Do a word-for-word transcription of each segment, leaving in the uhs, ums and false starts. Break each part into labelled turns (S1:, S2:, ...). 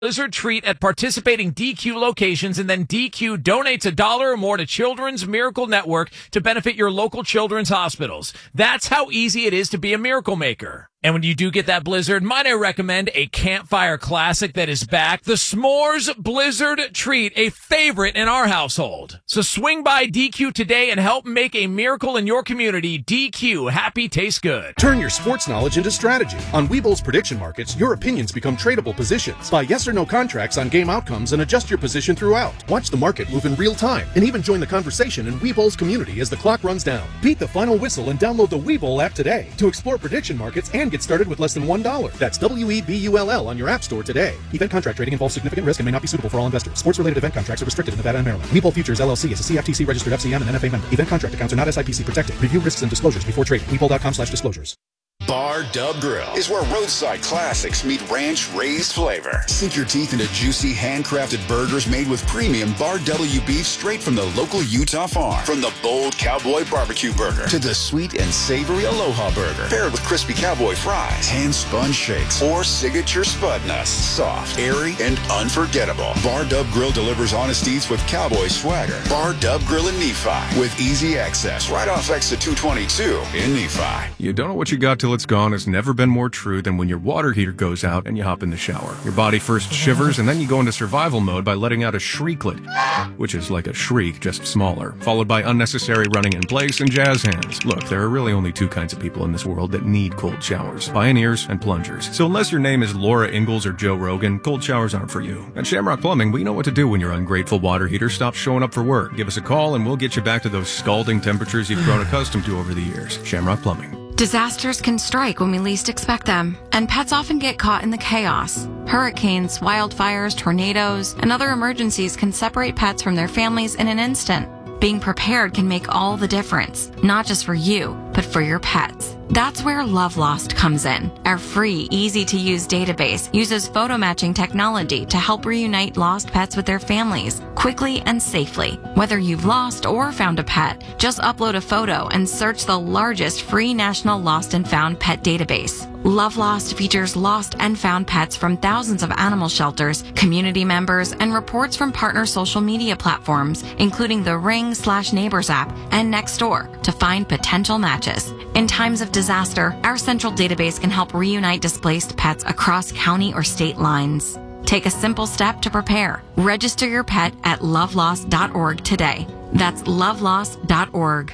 S1: Blizzard treat at participating D Q locations, and then D Q donates a dollar or more to Children's Miracle Network to benefit your local children's hospitals. That's how easy it is to be a miracle maker. And when you do get that Blizzard, might I recommend a campfire classic that is back, the S'mores Blizzard Treat, a favorite in our household. So swing by D Q today and help make a miracle in your community. D Q, happy tastes good.
S2: Turn your sports knowledge into strategy. On Webull's prediction markets, your opinions become tradable positions. Buy yes or no contracts on game outcomes and adjust your position throughout. Watch the market move in real time and even join the conversation in Webull's community as the clock runs down. Beat the final whistle and download the Webull app today to explore prediction markets and get started with less than one dollar. That's W E B U L L on your app store today. Event contract trading involves significant risk and may not be suitable for all investors. Sports-related event contracts are restricted in Nevada and Maryland. Webull Futures L L C is a C F T C-registered F C M and N F A member. Event contract accounts are not S I P C protected. Review risks and disclosures before trading. Webull.com slash disclosures.
S3: Bar Dub Grill is where roadside classics meet ranch-raised flavor. Sink your teeth into juicy, handcrafted burgers made with premium Bar W beef straight from the local Utah farm. From the bold cowboy barbecue burger to the sweet and savory Aloha burger, paired with crispy cowboy fries, hand-spun shakes, or signature spud nuts. Soft, airy, and unforgettable. Bar Dub Grill delivers honest eats with cowboy swagger. Bar Dub Grill in Nephi with easy access right off exit two twenty-two in Nephi.
S4: You don't know what you got till it's gone has never been more true than when your water heater goes out and you hop in the shower. Your body first shivers and then you go into survival mode by letting out a shrieklet, which is like a shriek, just smaller, followed by unnecessary running in place and jazz hands. Look, there are really only two kinds of people in this world that need cold showers: pioneers and plungers. So unless your name is Laura Ingalls or Joe Rogan, cold showers aren't for you. At Shamrock Plumbing, we know what to do when your ungrateful water heater stops showing up for work. Give us a call and we'll get you back to those scalding temperatures you've grown accustomed to over the years. Shamrock Plumbing.
S5: Disasters can strike when we least expect them, and pets often get caught in the chaos. Hurricanes, wildfires, tornadoes, and other emergencies can separate pets from their families in an instant. Being prepared can make all the difference, not just for you, but for your pets. That's where Love Lost comes in. Our free, easy-to-use database uses photo matching technology to help reunite lost pets with their families quickly and safely. Whether you've lost or found a pet, just upload a photo and search the largest free national lost and found pet database. Love Lost features lost and found pets from thousands of animal shelters, community members, and reports from partner social media platforms, including the Ring slash Neighbors app and Nextdoor, to find potential matches. In times of disaster, our central database can help reunite displaced pets across county or state lines. Take a simple step to prepare. Register your pet at love lost dot org today. That's love lost dot org.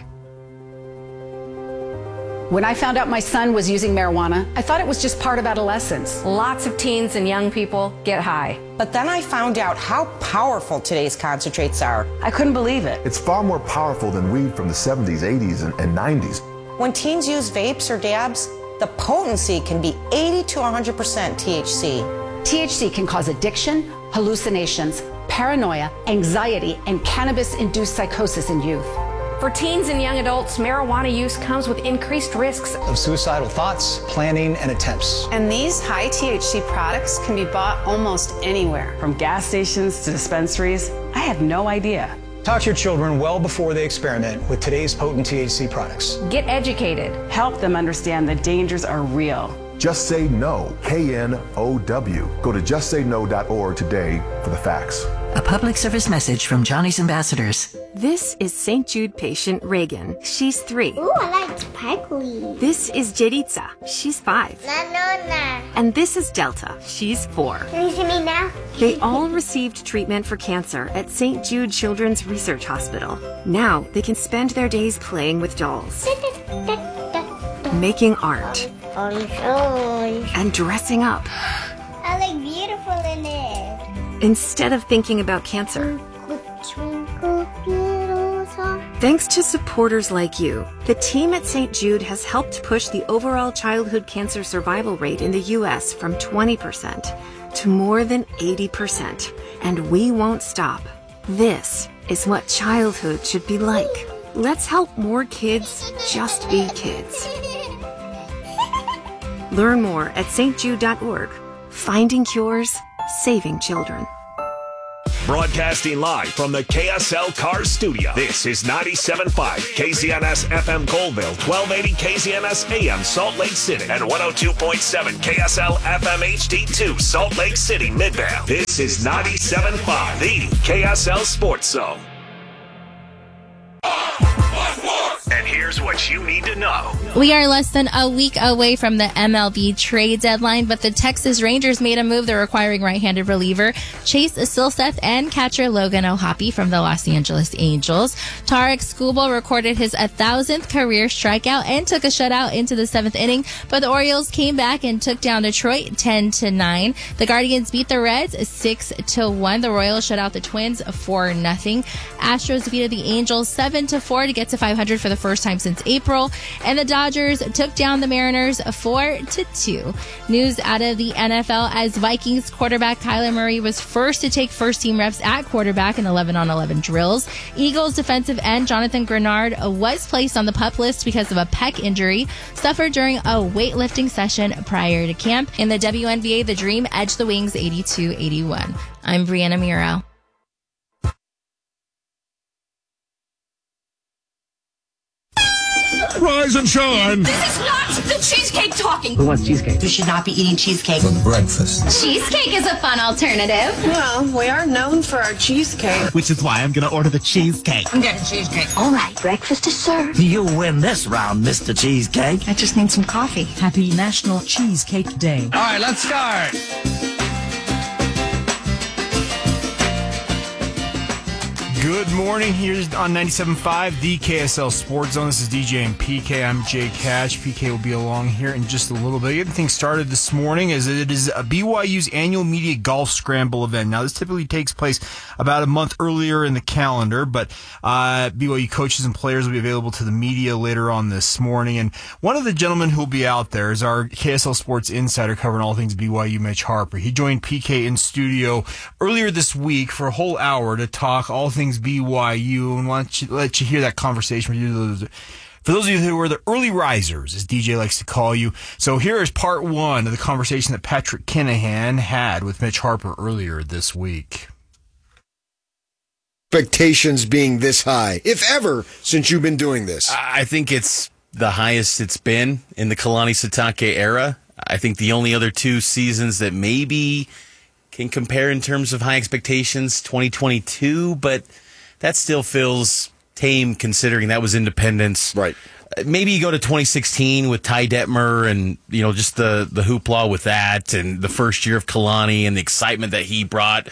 S6: When I found out my son was using marijuana, I thought it was just part of adolescence.
S7: Lots of teens and young people get high.
S8: But then I found out how powerful today's concentrates are.
S6: I couldn't believe it.
S9: It's far more powerful than weed from the seventies, eighties, and, and nineties.
S8: When teens use vapes or dabs, the potency can be eighty to one hundred percent T H C.
S6: T H C can cause addiction, hallucinations, paranoia, anxiety, and cannabis-induced psychosis in youth.
S7: For teens and young adults, marijuana use comes with increased risks
S10: of suicidal thoughts, planning, and attempts.
S11: And these high T H C products can be bought almost anywhere.
S6: From gas stations to dispensaries, I had no idea.
S10: Talk to your children well before they experiment with today's potent T H C products.
S7: Get educated.
S6: Help them understand the dangers are real.
S9: Just Say No, K N O W. Go to just say no dot org today for the facts.
S12: A public service message from Johnny's Ambassadors.
S13: This is Saint Jude patient Reagan. She's three.
S14: Ooh, I like sparkly.
S13: This is Jeritza. She's five.
S14: La nona.
S13: And this is Delta. She's four.
S14: Can you see me now?
S13: They all received treatment for cancer at Saint Jude Children's Research Hospital. Now they can spend their days playing with dolls, making art, and dressing up.
S14: I look beautiful in it.
S13: Instead of thinking about cancer. Thanks to supporters like you, the team at Saint Jude has helped push the overall childhood cancer survival rate in the U S from twenty percent to more than eighty percent. And we won't stop. This is what childhood should be like. Let's help more kids just be kids. Learn more at S T jude dot org. Finding cures, saving children.
S15: Broadcasting live from the K S L Cars Studio, this is ninety-seven point five K Z N S F M Colville, twelve eighty K Z N S A M Salt Lake City, and one oh two point seven K S L F M H D two Salt Lake City, Midvale. This is ninety-seven point five, the K S L Sports Zone. And here's what you need to know.
S16: We are less than a week away from the M L B trade deadline, but the Texas Rangers made a move. They're acquiring right-handed reliever Chase Silseth and catcher Logan O'Hoppe from the Los Angeles Angels. Tarek Skubal recorded his one thousandth career strikeout and took a shutout into the seventh inning, but the Orioles came back and took down Detroit ten to nine. The Guardians beat the Reds six to one. The Royals shut out the Twins four nothing. Astros defeated the Angels seven to four to get to five hundred for the first time since April, and the Dodgers took down the Mariners four to two. News out of the N F L as Vikings quarterback Kyler Murray was first to take first team reps at quarterback in eleven on eleven drills. Eagles defensive end Jonathan Grenard was placed on the PUP list because of a pec injury suffered during a weightlifting session prior to camp. In the W N B A, the Dream edged the Wings eighty-two eighty-one. I'm Brianna Muro.
S17: Rise and shine.
S18: This is not the cheesecake talking.
S19: Who wants cheesecake?
S18: You should not be eating cheesecake.
S19: For breakfast.
S18: Cheesecake is a fun alternative.
S11: Well, we are known for our cheesecake.
S19: Which is why I'm going to order the cheesecake.
S18: I'm getting cheesecake. All right, breakfast is served.
S19: You win this round, Mister Cheesecake.
S18: I just need some coffee.
S12: Happy National Cheesecake Day.
S19: All right, let's start.
S20: Good morning. Here's on ninety-seven point five, the K S L Sports Zone. This is D J and P K. I'm Jay Cash. P K will be along here in just a little bit. Getting things started this morning as it is a B Y U's annual media golf scramble event. Now, this typically takes place about a month earlier in the calendar, but uh, B Y U coaches and players will be available to the media later on this morning. And one of the gentlemen who will be out there is our K S L Sports insider covering all things B Y U, Mitch Harper. He joined P K in studio earlier this week for a whole hour to talk all things B Y U, and want to let you hear that conversation with you. For those of you who are the early risers, as D J likes to call you. So here is part one of the conversation that Patrick Kinahan had with Mitch Harper earlier this week.
S21: Expectations being this high, if ever, since you've been doing this?
S22: I think it's the highest it's been in the Kalani Sitake era. I think the only other two seasons that maybe can compare in terms of high expectations, twenty twenty-two, but that still feels tame considering that was Independence.
S21: Right.
S22: Maybe you go to twenty sixteen with Ty Detmer and, you know, just the, the hoopla with that and the first year of Kalani and the excitement that he brought.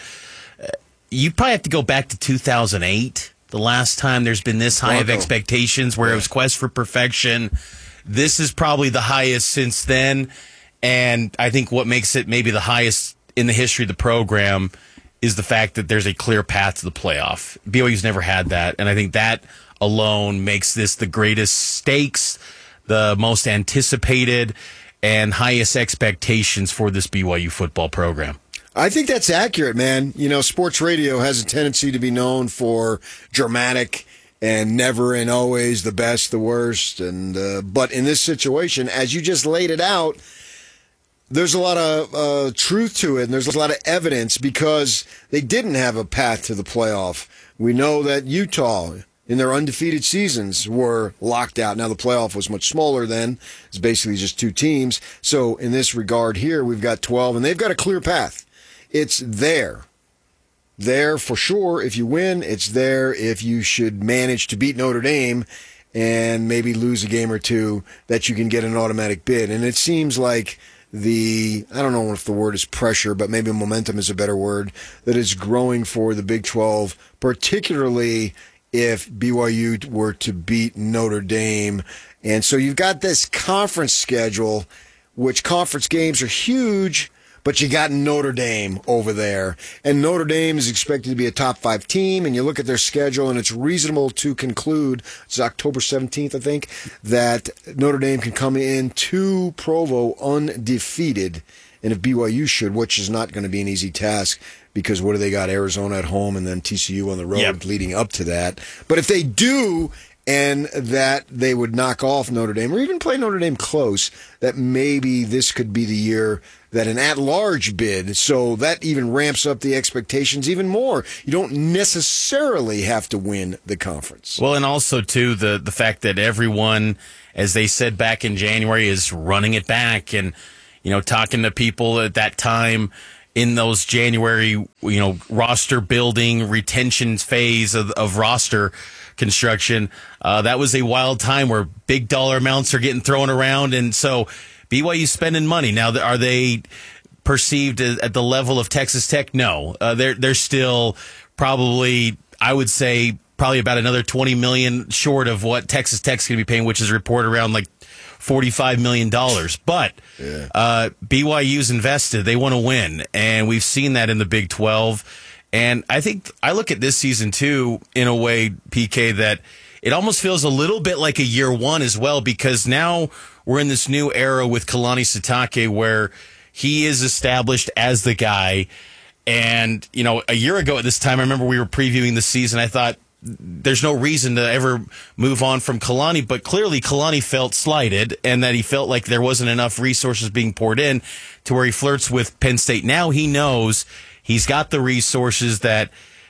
S22: You probably have to go back to two thousand eight, the last time there's been this high Bronco. of expectations where yeah. it was quest for perfection. This is probably the highest since then, and I think what makes it maybe the highest in the history of the program is the fact that there's a clear path to the playoff. B Y U's never had that, and I think that alone makes this the greatest stakes, the most anticipated, and highest expectations for this B Y U football program.
S21: I think that's accurate, man. You know, sports radio has a tendency to be known for dramatic and never and always the best, the worst. And uh, but in this situation, as you just laid it out, there's a lot of uh, truth to it, and there's a lot of evidence because they didn't have a path to the playoff. We know that Utah, in their undefeated seasons, were locked out. Now, the playoff was much smaller then. It's basically just two teams. So in this regard here, we've got twelve, and they've got a clear path. It's there. There for sure if you win. It's there if you should manage to beat Notre Dame and maybe lose a game or two that you can get an automatic bid. And it seems like the, I don't know if the word is pressure, but maybe momentum is a better word, that is growing for the Big twelve, particularly if B Y U were to beat Notre Dame. And so you've got this conference schedule, which conference games are huge, but you got Notre Dame over there. And Notre Dame is expected to be a top five team, and you look at their schedule, and it's reasonable to conclude, it's October seventeenth, I think, that Notre Dame can come in to Provo undefeated. And if B Y U should, which is not going to be an easy task, because what do they got? Arizona at home and then T C U on the road yep. leading up to that. But if they do, and that they would knock off Notre Dame, or even play Notre Dame close, that maybe this could be the year that an at-large bid, so that even ramps up the expectations even more. You don't necessarily have to win the conference.
S22: Well, and also, too, the, the fact that everyone, as they said back in January, is running it back. And, you know, talking to people at that time in those January, you know, roster building, retention phase of, of roster construction, uh, that was a wild time where big dollar amounts are getting thrown around. And so B Y U spending money. Now, are they perceived at the level of Texas Tech? No. Uh, they're, they're still probably, I would say, probably about another twenty million dollars short of what Texas Tech's going to be paying, which is reported around like forty-five million dollars. But
S21: yeah.
S22: uh, B Y U's invested. They want to win. And we've seen that in the Big twelve. And I think I look at this season, too, in a way, P K, that it almost feels a little bit like a year one as well, because now we're in this new era with Kalani Sitake where he is established as the guy. And, you know, a year ago at this time, I remember we were previewing the season. I thought there's no reason to ever move on from Kalani, but clearly Kalani felt slighted and that he felt like there wasn't enough resources being poured in to where he flirts with Penn State. Now he knows he's got the resources that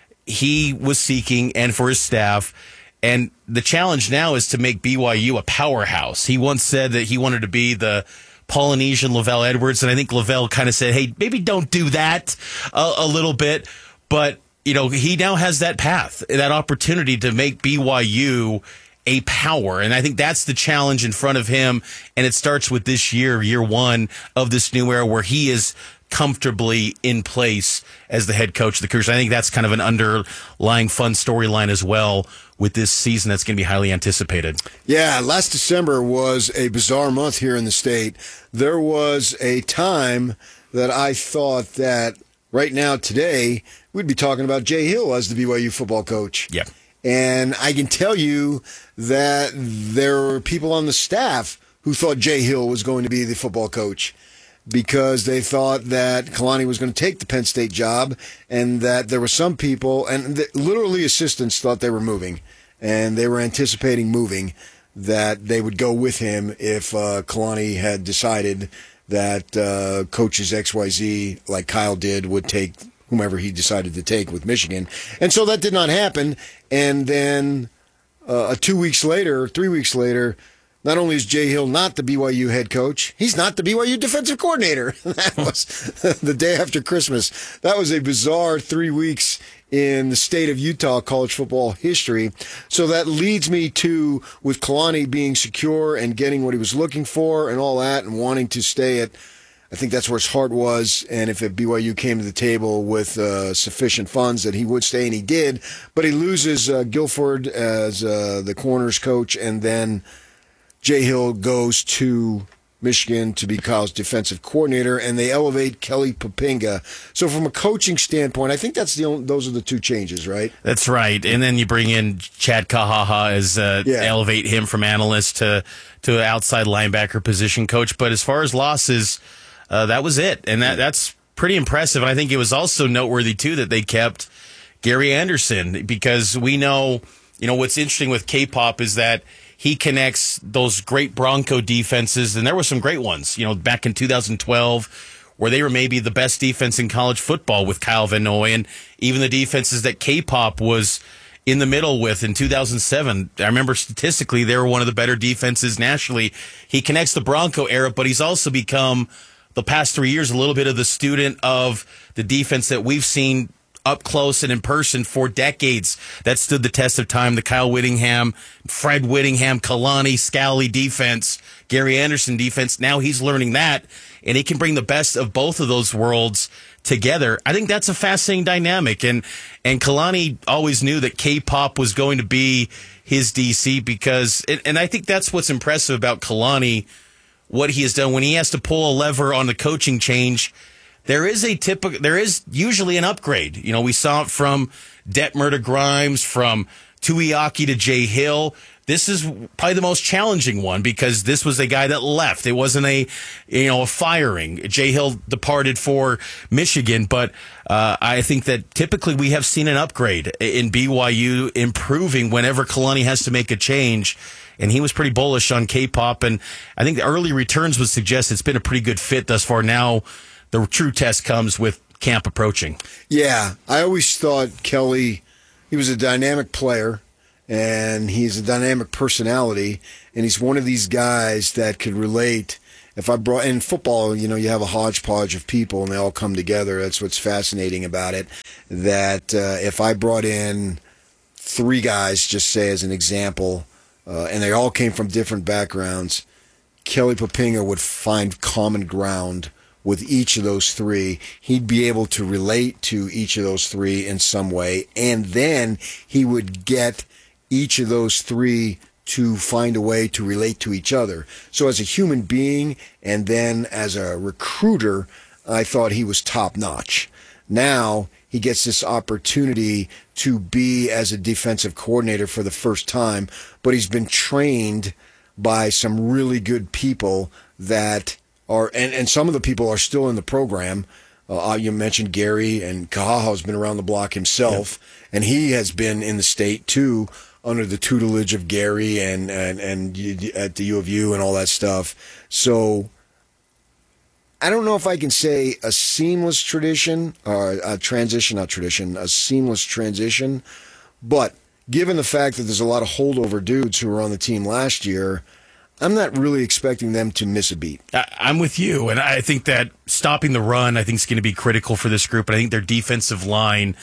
S22: he was seeking and for his staff. And the challenge now is to make B Y U a powerhouse. He once said that he wanted to be the Polynesian Lavelle Edwards, and I think Lavelle kind of said, hey, maybe don't do that a, a little bit. But, you know, he now has that path, that opportunity to make B Y U a power. And I think that's the challenge in front of him. And it starts with this year, year one of this new era where he is comfortably in place as the head coach of the Cougars. I think that's kind of an underlying fun storyline as well with this season that's going to be highly anticipated.
S21: Yeah, last December was a bizarre month here in the state. There was a time that I thought that right now, today, we'd be talking about Jay Hill as the B Y U football coach.
S22: Yep.
S21: And I can tell you that there were people on the staff who thought Jay Hill was going to be the football coach, because they thought that Kalani was going to take the Penn State job, and that there were some people, and the, literally assistants thought they were moving, and they were anticipating moving, that they would go with him if uh, Kalani had decided that uh, coaches X Y Z, like Kyle did, would take whomever he decided to take with Michigan. And so that did not happen. And then uh, two weeks later, three weeks later, not only is Jay Hill not the B Y U head coach, he's not the B Y U defensive coordinator. That was the day after Christmas. That was a bizarre three weeks in the state of Utah college football history. So that leads me to, with Kalani being secure and getting what he was looking for and all that and wanting to stay at, I think that's where his heart was. And if B Y U came to the table with uh, sufficient funds, that he would stay, and he did. But he loses uh, Guilford as uh, the corners coach, and then Jay Hill goes to Michigan to be Kyle's defensive coordinator, and they elevate Kelly Poppinga. So from a coaching standpoint, I think that's the only, those are the two changes, right?
S22: That's right. And then you bring in Chad Kahaha as uh,
S21: Yeah.
S22: elevate him from analyst to to outside linebacker position coach. But as far as losses, uh, that was it, and that that's pretty impressive. And I think it was also noteworthy too that they kept Gary Anderson, because we know, you know, what's interesting with K-Pop is that he connects those great Bronco defenses, and there were some great ones, you know, back in two thousand twelve, where they were maybe the best defense in college football with Kyle Van Noy, and even the defenses that K-Pop was in the middle with in two thousand seven. I remember statistically they were one of the better defenses nationally. He connects the Bronco era, but he's also become, the past three years, a little bit of the student of the defense that we've seen up close and in person for decades that stood the test of time. The Kyle Whittingham, Fred Whittingham, Kalani, Scally defense, Gary Anderson defense. Now he's learning that, and he can bring the best of both of those worlds together. I think that's a fascinating dynamic. And, and Kalani always knew that K-Pop was going to be his D C because, and, and I think that's what's impressive about Kalani, what he has done when he has to pull a lever on the coaching change. There is a typical, there is usually an upgrade. You know, we saw it from Detmer to Grimes, from Tuiaki to Jay Hill. This is probably the most challenging one because this was a guy that left. It wasn't a, you know, a firing. Jay Hill departed for Michigan, but uh, I think that typically we have seen an upgrade in B Y U improving whenever Kalani has to make a change. And he was pretty bullish on K-Pop, and I think the early returns would suggest it's been a pretty good fit thus far. Now, the true test comes with camp approaching.
S21: Yeah, I always thought Kelly, he was a dynamic player, and he's a dynamic personality, and he's one of these guys that could relate. If I brought in football, you know, you have a hodgepodge of people, and they all come together. That's what's fascinating about it. That uh, if I brought in three guys, just say as an example, uh, and they all came from different backgrounds, Kelly Poppinga would find common ground with each of those three. He'd be able to relate to each of those three in some way, and then he would get each of those three to find a way to relate to each other. So as a human being and then as a recruiter, I thought he was top-notch. Now he gets this opportunity to be as a defensive coordinator for the first time, but he's been trained by some really good people that are, and, and some of the people are still in the program. Uh, you mentioned Gary, and Kahaha's been around the block himself, yep. and he has been in the state too, under the tutelage of Gary and, and, and at the U of U and all that stuff. So I don't know if I can say a seamless tradition, or a transition, not tradition, a seamless transition. But given the fact that there's a lot of holdover dudes who were on the team last year, I'm not really expecting them to miss a beat.
S22: I'm with you, and I think that stopping the run, I think, is going to be critical for this group. And I think their defensive line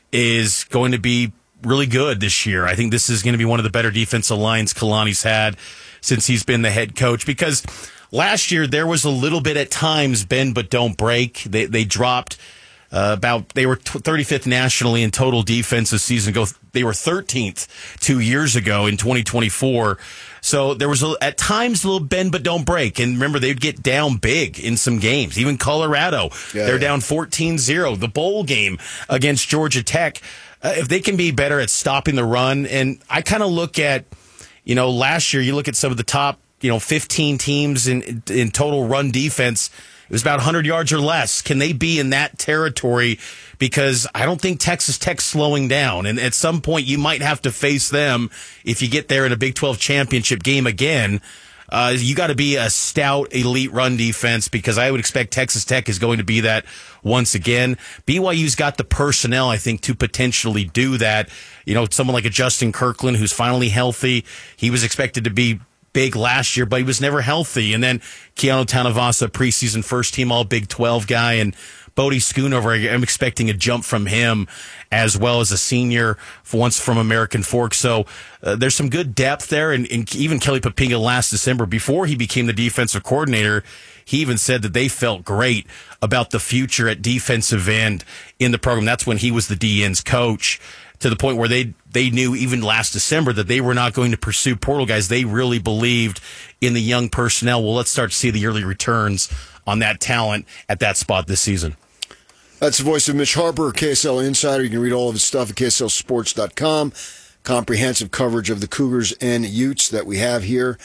S22: is going to be really good this year. I think this is going to be one of the better defensive lines Kalani's had since he's been the head coach, because last year there was a little bit at times bend but don't break. They they dropped uh, about, they were thirty-fifth nationally in total defense this season ago. They were thirteenth two years ago in twenty twenty-four. So there was a, at times a little bend but don't break. And remember, they'd get down big in some games. Even Colorado, yeah, they're yeah. down fourteen zero. The bowl game against Georgia Tech, Uh, if they can be better at stopping the run, and I kind of look at, you know, last year, you look at some of the top, you know, fifteen teams in in total run defense, it was about one hundred yards or less. Can they be in that territory? Because I don't think Texas Tech's slowing down, and at some point you might have to face them if you get there in a Big twelve championship game again. Uh, you got to be a stout, elite run defense, because I would expect Texas Tech is going to be that once again. B Y U's got the personnel, I think, to potentially do that. You know, someone like a Justin Kirkland, who's finally healthy. He was expected to be big last year, but he was never healthy. And then Keanu Tanavasa, preseason first team all Big twelve guy, and Bodie Schoonover, I'm expecting a jump from him, as well as a senior once from American Fork. So uh, there's some good depth there. And, and even Kelly Poppinga last December, before he became the defensive coordinator, he even said that they felt great about the future at defensive end in the program. That's when he was the D N's coach, to the point where they they knew even last December that they were not going to pursue portal guys. They really believed in the young personnel. Well, let's start to see the early returns on that talent at that spot this season.
S21: That's the voice of Mitch Harper, K S L Insider. You can read all of his stuff at K S L sports dot com. Comprehensive coverage of the Cougars and Utes that we have here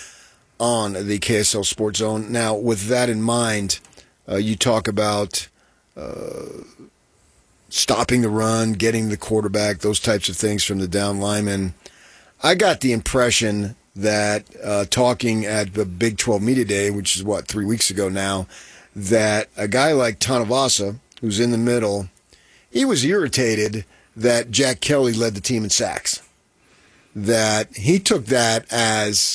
S21: on the K S L Sports Zone. Now, with that in mind, uh, you talk about uh, stopping the run, getting the quarterback, those types of things from the down linemen. I got the impression that uh, talking at the Big twelve Media Day, which is, what, three weeks ago now, that a guy like Tanavasa, who's in the middle, he was irritated that Jack Kelly led the team in sacks. That he took that as,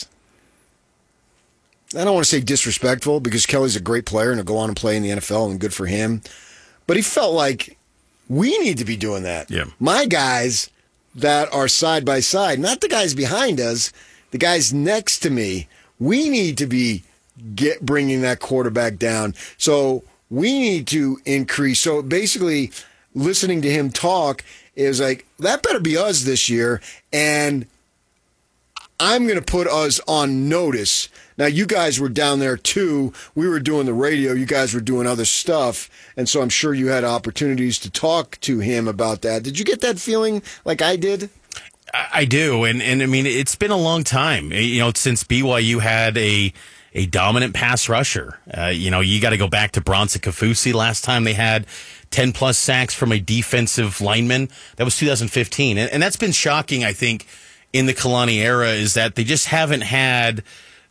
S21: I don't want to say disrespectful, because Kelly's a great player and he'll go on and play in the N F L, and good for him. But he felt like we need to be doing that.
S22: Yeah.
S21: My guys that are side by side, not the guys behind us, the guys next to me, we need to be get bringing that quarterback down. So we need to increase. So basically, listening to him talk is like, that better be us this year, and I'm going to put us on notice. Now, you guys were down there too. We were doing the radio. You guys were doing other stuff, and so I'm sure you had opportunities to talk to him about that. Did you get that feeling like I did?
S22: I do, and, and I mean, it's been a long time, you know, since B Y U had a a dominant pass rusher. Uh, you know, you got to go back to Bronson Kafusi. Last time they had ten plus sacks from a defensive lineman, that was two thousand fifteen. And, and that's been shocking, I think, in the Kalani era, is that they just haven't had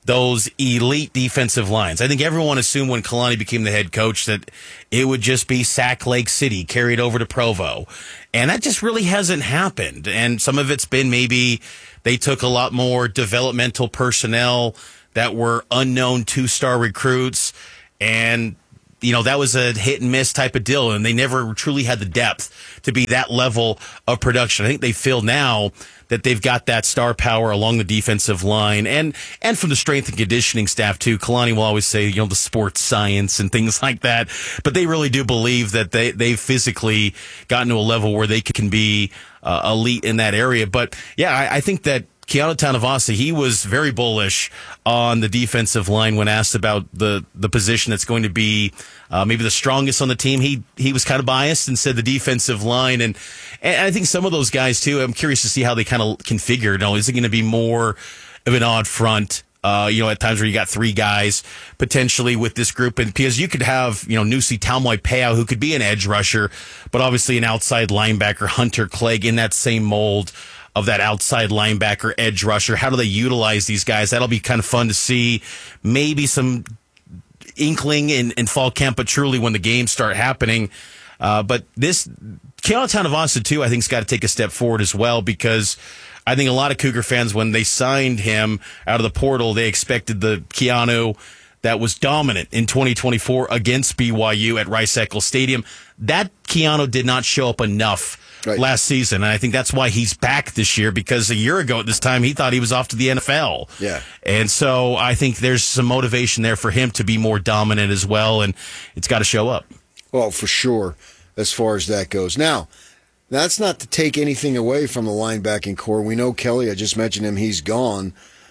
S22: those elite defensive lines. I think everyone assumed when Kalani became the head coach that it would just be Sac Lake City carried over to Provo. And that just really hasn't happened. And some of it's been maybe they took a lot more developmental personnel that were unknown two-star recruits. And, you know, that was a hit and miss type of deal. And they never truly had the depth to be that level of production. I think they feel now that they've got that star power along the defensive line and and from the strength and conditioning staff too. Kalani will always say, you know, the sports science and things like that, but they really do believe that they they've physically gotten to a level where they can be uh, elite in that area. But yeah, I, I think that Keanu Tanavasa, he was very bullish on the defensive line when asked about the, the position that's going to be uh, maybe the strongest on the team. He he was kind of biased and said the defensive line. And, and I think some of those guys, too, I'm curious to see how they kind of configure. You know, is it going to be more of an odd front? Uh, you know, at times where you got three guys potentially with this group. And because you could have, you know, Nusi Taumoi-Peau, who could be an edge rusher, but obviously an outside linebacker, Hunter Clegg, in that same mold of that outside linebacker, edge rusher. How do they utilize these guys? That'll be kind of fun to see. Maybe some inkling in, in fall camp, but truly when the games start happening. Uh, but this, Keanu Tanavasa, too, I think has got to take a step forward as well, because I think a lot of Cougar fans, when they signed him out of the portal, they expected the Keanu that was dominant in twenty twenty-four against B Y U at Rice-Eccles Stadium. That Keanu did not show up enough Right. last season, and I think that's why he's back this year, because a year ago at this time he thought he was off to the N F L.
S21: Yeah.
S22: And so I think there's some motivation there for him to be more dominant as well, and it's got to show up.
S21: Well, for sure, as far as that goes. Now, that's not to take anything away from the linebacking core. We know Kelly, I just mentioned him, he's gone,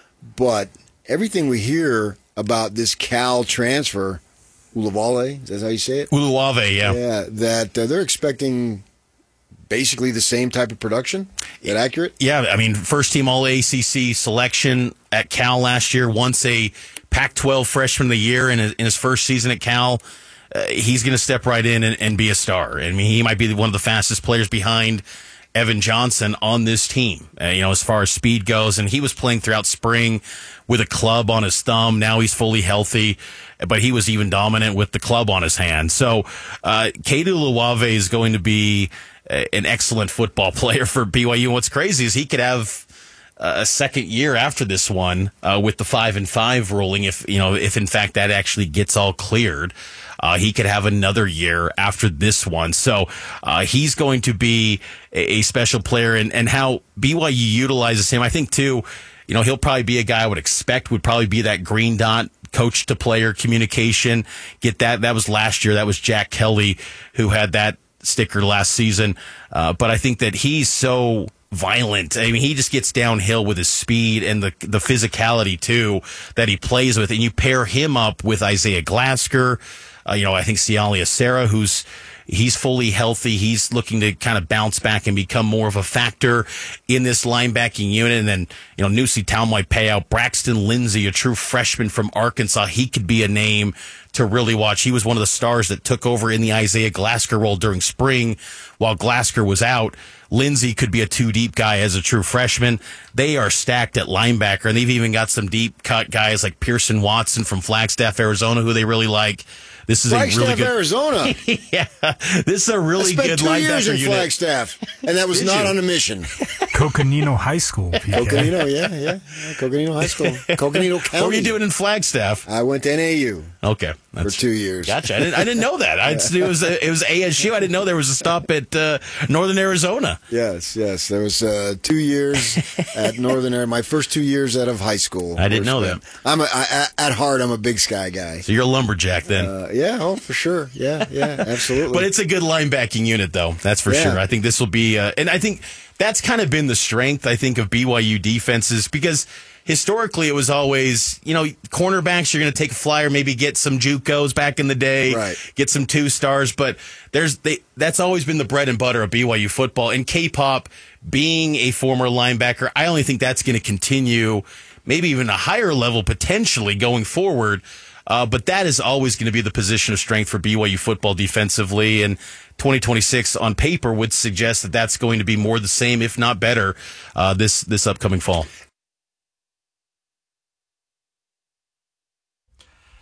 S21: but everything we hear about this Cal transfer, Uluwale, is that how you say it?
S22: Uluwale, yeah.
S21: Yeah, that uh, they're expecting basically the same type of production? Is that accurate?
S22: Yeah, I mean, first team All A C C selection at Cal last year, once a Pac twelve freshman of the year in his, in his first season at Cal. Uh, he's going to step right in and, and be a star. I mean, he might be one of the fastest players behind Evan Johnson on this team, uh, you know, as far as speed goes. And he was playing throughout spring with a club on his thumb. Now he's fully healthy, but he was even dominant with the club on his hand. So, uh, Kedu Uluwale is going to be an excellent football player for B Y U. And what's crazy is he could have a second year after this one uh, with the five and five ruling. If you know, if in fact that actually gets all cleared, uh, he could have another year after this one. So uh, he's going to be a, a special player, and and how B Y U utilizes him, I think too. You know, he'll probably be a guy I would expect would probably be that green dot coach to player communication. Get that? That was last year. That was Jack Kelly who had that sticker last season, uh, but I think that he's so violent. I mean, he just gets downhill with his speed and the the physicality too that he plays with. And you pair him up with Isaiah Glasker, uh, you know, I think Sialia Sarah, who's he's fully healthy. He's looking to kind of bounce back and become more of a factor in this linebacking unit. And then, you know, Nusi Taumoi-Peau, Braxton Lindsay, a true freshman from Arkansas. He could be a name to really watch. He was one of the stars that took over in the Isaiah Glasker role during spring while Glasker was out. Lindsay could be a two-deep guy as a true freshman. They are stacked at linebacker, and they've even got some deep-cut guys like Pearson Watson from Flagstaff, Arizona, who they really like. This is
S21: Flagstaff,
S22: a really good
S21: Arizona.
S22: Yeah, this is a really
S21: I spent
S22: good
S21: two
S22: linebacker
S21: years in
S22: unit.
S21: Flagstaff, and that was
S22: Did
S21: not
S22: you?
S21: on a mission.
S20: Coconino High School. P K.
S21: Coconino, yeah, yeah, yeah. Coconino High School, Coconino County.
S22: What were you doing in Flagstaff?
S21: I went to N A U.
S22: Okay,
S21: for two years.
S22: Gotcha. I didn't, I didn't know that. I, it was it was A S U. I didn't know there was a stop at uh, Northern Arizona.
S21: Yes, yes. There was uh, two years at Northern Arizona. My first two years out of high school.
S22: I didn't know that.
S21: I'm a, I, at heart, I'm a Big Sky guy.
S22: So you're a lumberjack then?
S21: Uh, yeah, oh, for sure. Yeah, yeah, absolutely.
S22: But it's a good linebacking unit, though. That's for
S21: Yeah.
S22: sure. I think this will be, uh, and I think that's kind of been the strength, I think, of B Y U defenses, because historically it was always, you know, cornerbacks, you're going to take a flyer, maybe get some JUCOs back in the day,
S21: Right.
S22: get some two stars, but there's they, that's always been the bread and butter of B Y U football. And K-Pop being a former linebacker, I only think that's going to continue, maybe even a higher level potentially going forward. Uh, but that is always going to be the position of strength for B Y U football defensively. And twenty twenty-six on paper would suggest that that's going to be more the same, if not better, uh, this this upcoming fall.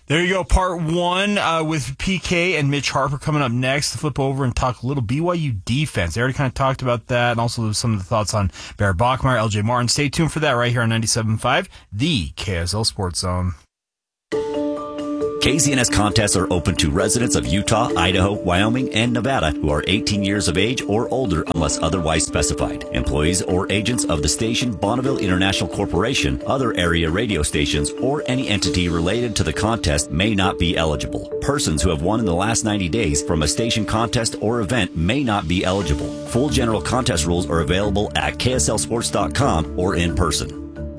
S20: There you go, part one uh, with P K and Mitch Harper coming up next to flip over and talk a little B Y U defense. They already kind of talked about that, and also some of the thoughts on Bear Bachmeyer, L J Martin. Stay tuned for that right here on ninety-seven point five, the K S L Sports Zone.
S1: K Z N S contests are open to residents of Utah, Idaho, Wyoming, and Nevada who are eighteen years of age or older unless otherwise specified. Employees or agents of the station Bonneville International Corporation, other area radio stations, or any entity related to the contest may not be eligible. Persons who have won in the last ninety days from a station contest or event may not be eligible. Full general contest rules are available at K S L sports dot com or in person.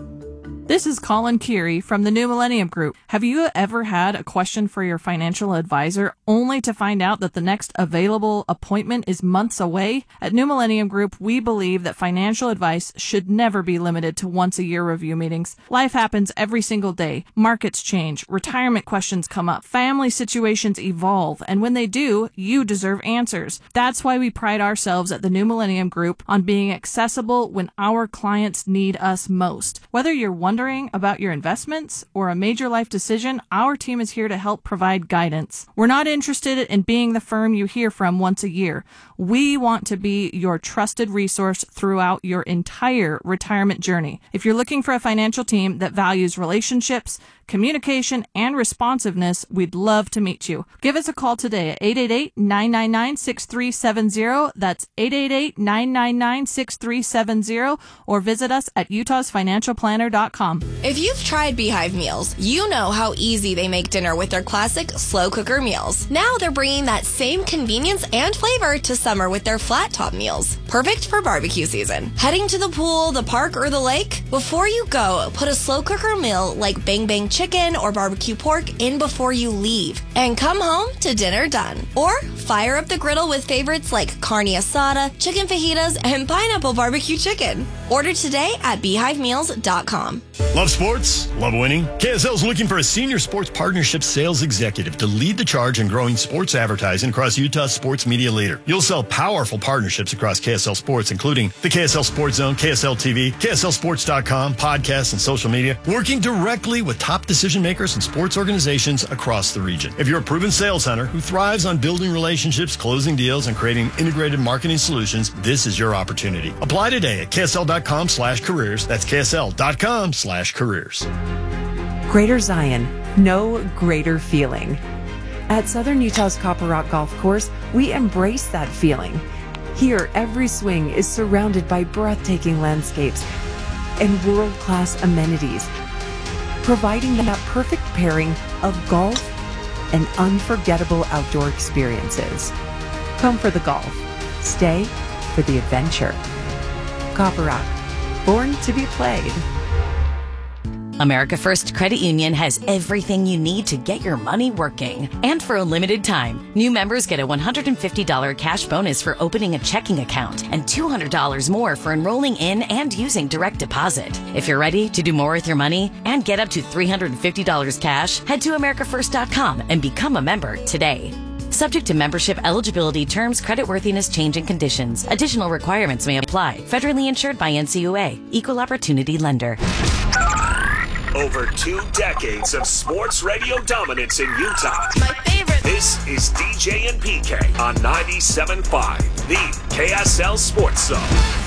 S17: This is Colin Keary from the New Millennium Group. Have you ever had a question for your financial advisor only to find out that the next available appointment is months away? At New Millennium Group, we believe that financial advice should never be limited to once a year review meetings. Life happens every single day. Markets change, retirement questions come up, family situations evolve, and when they do, you deserve answers. That's why we pride ourselves at the New Millennium Group on being accessible when our clients need us most. Whether you're wondering about your investments or a major life decision, our team is here to help provide guidance. We're not interested in being the firm you hear from once a year. We want to be your trusted resource throughout your entire retirement journey. If you're looking for a financial team that values relationships, communication, and responsiveness, we'd love to meet you. Give us a call today at eight eight eight, nine nine nine, six three seven zero. That's eight eight eight, nine nine nine, six three seven zero, or visit us at utahs financial planner dot com.
S23: If you've tried Beehive meals, you know how easy they make dinner with their classic slow cooker meals. Now they're bringing that same convenience and flavor to summer with their flat top meals. Perfect for barbecue season. Heading to the pool, the park, or the lake? Before you go, put a slow cooker meal like Bang Bang chicken or barbecue pork in before you leave, and come home to dinner done. Or fire up the griddle with favorites like carne asada, chicken fajitas, and pineapple barbecue chicken. Order today at beehive meals dot com.
S24: Love sports? Love winning? K S L is looking for a senior sports partnership sales executive to lead the charge in growing sports advertising across Utah's sports media leader. You'll sell powerful partnerships across K S L Sports, including the K S L Sports Zone, K S L T V, K S L sports dot com, podcasts, and social media, working directly with top decision makers and sports organizations across the region. If you're a proven sales hunter who thrives on building relationships, closing deals, and creating integrated marketing solutions, this is your opportunity. Apply today at K S L dot com slash careers. That's K S L dot com slash careers.
S25: Greater Zion, no greater feeling. At Southern Utah's Copper Rock Golf Course, we embrace that feeling. Here, every swing is surrounded by breathtaking landscapes and world-class amenities, providing that perfect pairing of golf and unforgettable outdoor experiences. Come for the golf. Stay for the adventure. Copper Rock, born to be played.
S26: America First Credit Union has everything you need to get your money working. And for a limited time, new members get a one hundred fifty dollars cash bonus for opening a checking account and two hundred dollars more for enrolling in and using direct deposit. If you're ready to do more with your money and get up to three hundred fifty dollars cash, head to america first dot com and become a member today. Subject to membership eligibility, terms, creditworthiness, change, and conditions. Additional requirements may apply. Federally insured by N C U A. Equal Opportunity Lender.
S15: Over two decades of sports radio dominance in Utah. My favorite. This is D J and P K on ninety-seven point five, the K S L Sports Zone.